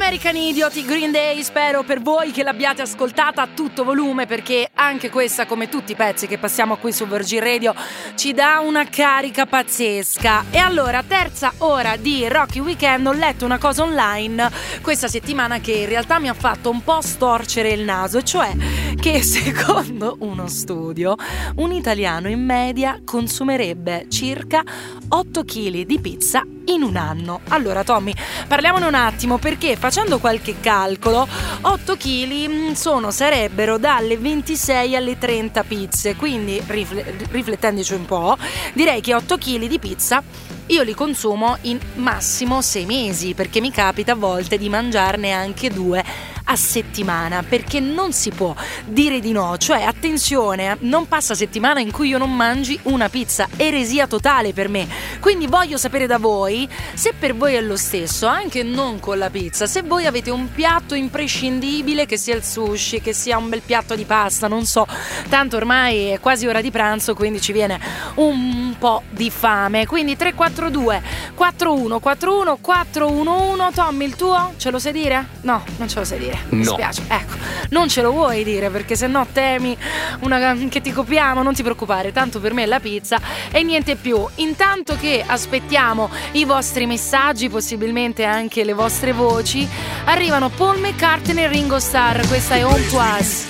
American Idiot, Green Day. Spero per voi che l'abbiate ascoltata a tutto volume, perché anche questa, come tutti i pezzi che passiamo qui su Virgin Radio, ci dà una carica pazzesca. E allora, terza ora di Rocky Weekend. Ho letto una cosa online questa settimana che in realtà mi ha fatto un po' storcere il naso, e cioè che secondo uno studio un italiano in media consumerebbe circa 8 kg di pizza in un anno. Allora Tommy, parliamone un attimo, perché facendo qualche calcolo 8 kg sarebbero dalle 26 alle 30 pizze, quindi riflettendoci un po', direi che 8 kg di pizza io li consumo in massimo 6 mesi, perché mi capita a volte di mangiarne anche 2 a settimana, perché non si può dire di no. Cioè, attenzione, non passa settimana in cui io non mangi una pizza, eresia totale per me. Quindi voglio sapere da voi se per voi è lo stesso, anche non con la pizza, se voi avete un piatto imprescindibile, che sia il sushi, che sia un bel piatto di pasta, non so, tanto ormai è quasi ora di pranzo, quindi ci viene un po' di fame. Quindi 342 41 41 411. Tommy, il tuo ce lo sai dire? No, non ce lo sai dire. Mi spiace, ecco, non ce lo vuoi dire, perché sennò temi che ti copiamo. Non ti preoccupare, tanto per me è la pizza e niente più. Intanto che aspettiamo i vostri messaggi, possibilmente anche le vostre voci, arrivano Paul McCartney e Ringo Starr. Questa è Home to Us.